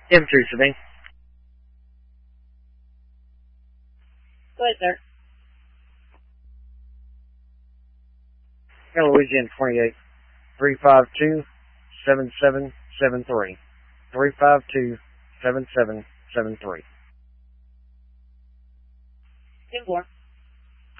M2 Sabine. Go ahead, sir. Louisiana 28, 352-7773. 352-7773. 10-4.